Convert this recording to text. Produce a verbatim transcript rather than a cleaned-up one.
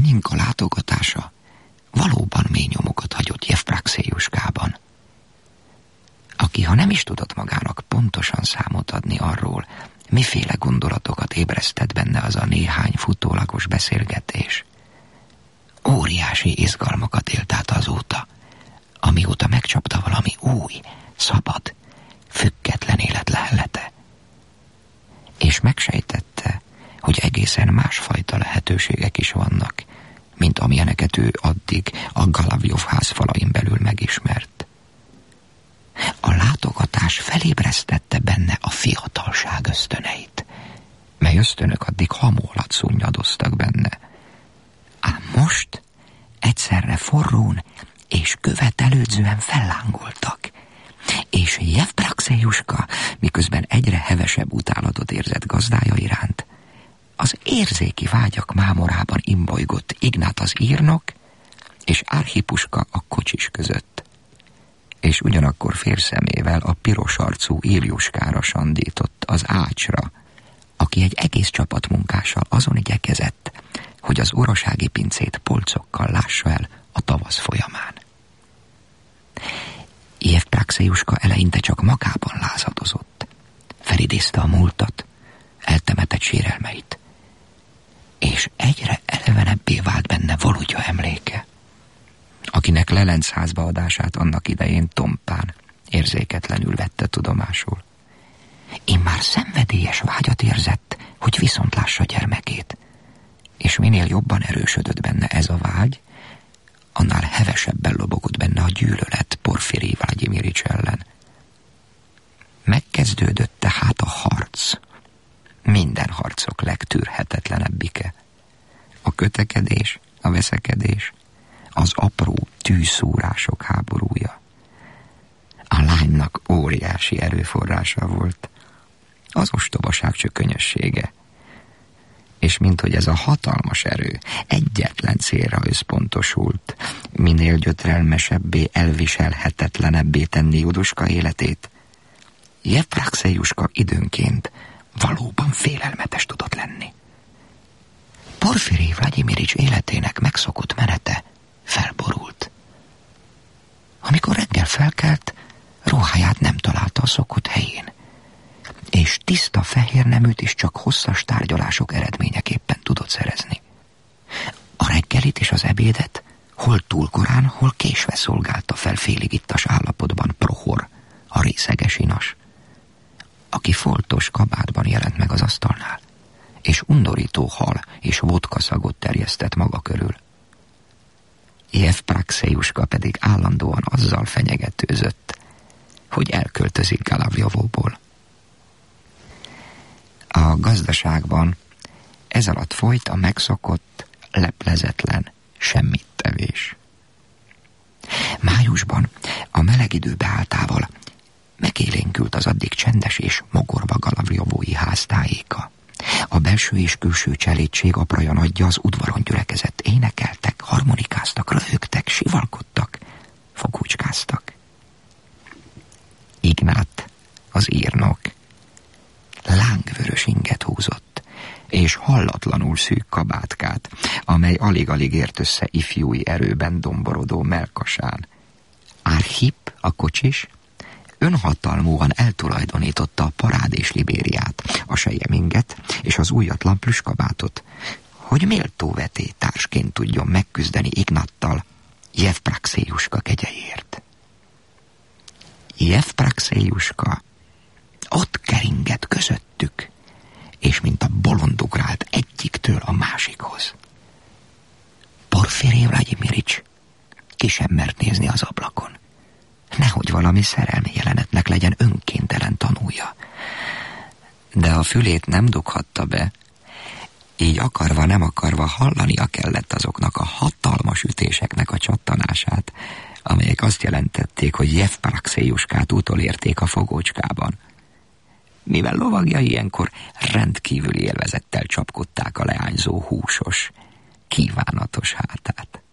Annyinka látogatása valóban mély nyomokat hagyott Jevpraxéjuskában, aki, ha nem is tudott magának pontosan számot adni arról, miféle gondolatokat ébresztett benne az a néhány futólagos beszélgetés, óriási izgalmakat élt át azóta, amióta megcsapta valami új, szabad, független élet lehellete. És megsejtette, hogy egészen másfajta lehetőségek is vannak, mint amilyeneket ő addig a Galavjov ház falain belül megismert. A látogatás felébresztette benne a fiatalság ösztöneit, mely ösztönök addig hamó alatt szunnyadoztak benne. Ám most egyszerre forrón és követelődzően fellángoltak, és Jevpraxéjuska, miközben egyre hevesebb utálatot érzett gazdája iránt, az érzéki vágyak mámorában imbolygott Ignát az írnok és Archipuska a kocsis között, és ugyanakkor félszemével a piros arcú Iljuskára sandított, az ácsra, aki egy egész csapatmunkással azon igyekezett, hogy az urasági pincét polcokkal lássa el a tavasz folyamán. Jevpraxéjuska eleinte csak magában lázadozott, felidézte a múltat, eltemetett sérelmeit, és egyre elevenebbé vált benne Volodya emléke, akinek Lelencházba adását annak idején tompán, érzéketlenül vette tudomásul. Immár szenvedélyes vágyat érzett, hogy viszont lássa gyermekét, és minél jobban erősödött benne ez a vágy, annál hevesebben lobogott benne a gyűlölet Porfirij Vlagyimirics ellen. Megkezdődött tehát a harc, minden harcok legtűrhetetlenebbike. A kötekedés, a veszekedés, az apró tűszúrások háborúja. A lánynak óriási erőforrása volt, az ostobaság csökönyössége. És minthogy ez a hatalmas erő egyetlen célra összpontosult, minél gyötrelmesebbé, elviselhetetlenebbé tenni Juduska életét, Jevpraxéjuska időnként valóban félelmetes tudott lenni. Porfirij Vlagyimirics életének megszokott menete felborult. Amikor reggel felkelt, ruháját nem találta a szokott helyén, és tiszta fehér neműt is csak hosszas tárgyalások eredményeképpen tudott szerezni. A reggelit és az ebédet hol túl korán, hol késve szolgálta fel félig ittas állapotban Prohor, a részeges inas, aki foltos kabátban jelent meg az asztalnál, és undorító hal és vodka szagot terjesztett maga körül. Jevpraxéjuska pedig állandóan azzal fenyegetőzött, hogy elköltözik Galavjovóból. A gazdaságban ez alatt folyt a megszokott, leplezetlen semmittevés. Májusban a meleg idő beálltával megélénkült az addig csendes és mogorva galavjovói háztájéka. A belső és külső cselédség apra nagyja az udvaron gyülekezett, énekeltek, harmonikáztak, röhögtek, sivalkodtak, fogócskáztak. Ignát, az írnok, lángvörös inget húzott, és hallatlanul szűk kabátkát, amely alig-alig ért össze ifjúi erőben domborodó melkasán. Archip, a kocsis, önhatalmúan eltulajdonította a parádés libériát, a selyemинget és az újatlan plüskabátot, hogy méltó vetélytársként tudjon megküzdeni Ignattal Jevpraxéjuska kegyeiért. Jevpraxéjuska ott keringett közöttük, és mint a bolond ugrált egyiktől a másikhoz. Porfirij Vlagyimirics ki sem mert nézni az ablakon, nehogy valami szerelmi jelenetnek legyen önkéntelen tanúja. De a fülét nem dughatta be, így akarva nem akarva hallania kellett azoknak a hatalmas ütéseknek a csattanását, amelyek azt jelentették, hogy Jevpraxéjuskát utolérték a fogócskában. Mivel lovagjai ilyenkor rendkívüli élvezettel csapkodták a leányzó húsos, kívánatos hátát.